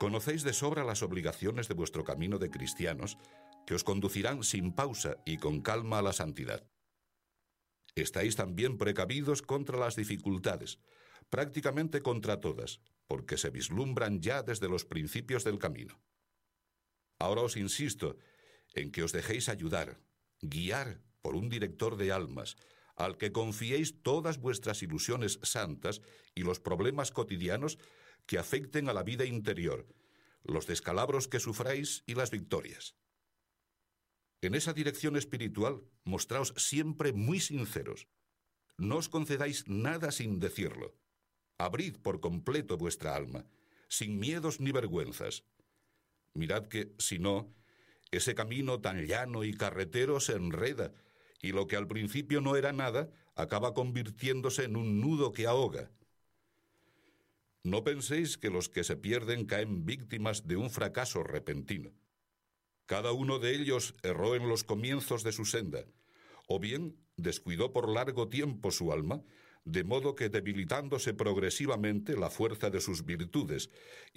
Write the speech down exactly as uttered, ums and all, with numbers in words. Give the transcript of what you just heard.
Conocéis de sobra las obligaciones de vuestro camino de cristianos, que os conducirán sin pausa y con calma a la santidad. Estáis también precavidos contra las dificultades, prácticamente contra todas, porque se vislumbran ya desde los principios del camino. Ahora os insisto en que os dejéis ayudar, guiar por un director de almas, al que confiéis todas vuestras ilusiones santas y los problemas cotidianos que afecten a la vida interior, los descalabros que sufráis y las victorias. En esa dirección espiritual, mostraos siempre muy sinceros. No os concedáis nada sin decirlo. Abrid por completo vuestra alma, sin miedos ni vergüenzas. Mirad que, si no, ese camino tan llano y carretero se enreda, y lo que al principio no era nada, acaba convirtiéndose en un nudo que ahoga. No penséis que los que se pierden caen víctimas de un fracaso repentino. Cada uno de ellos erró en los comienzos de su senda, o bien descuidó por largo tiempo su alma, de modo que debilitándose progresivamente la fuerza de sus virtudes,